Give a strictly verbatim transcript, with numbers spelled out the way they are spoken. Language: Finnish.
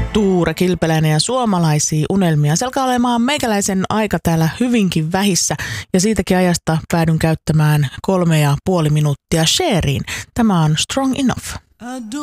Tuure Kilpeläinen ja suomalaisia unelmia. Se alkaa olemaan meikäläisen aika täällä hyvinkin vähissä ja siitäkin ajasta päädyn käyttämään kolme ja puoli minuuttia Cheriin. Tämä on Strong Enough.